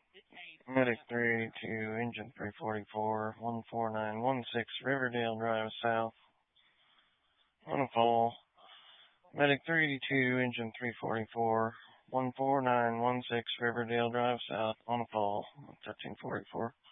Medic 382, engine 344, 14916 Riverdale Drive South. On a fall. Medic 382, engine 344, 14916 Riverdale Drive South. On a fall. 1344.